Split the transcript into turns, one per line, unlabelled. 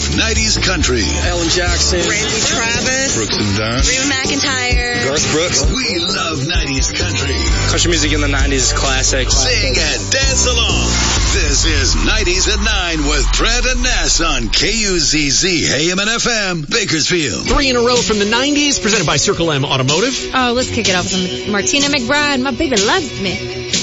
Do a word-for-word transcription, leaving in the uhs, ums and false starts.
love nineties country.
Alan Jackson.
Randy Travis.
Brooks and Dunn.
Reba McEntire.
Garth Brooks.
We love nineties country.
Country music in the nineties is classic.
Sing and dance along. This is nineties at nine with Brad and Ness on K U Z Z A M and F M, Bakersfield.
Three in a row from the nineties, presented by Circle M Automotive.
Oh, let's kick it off with some Martina McBride. My baby loves me.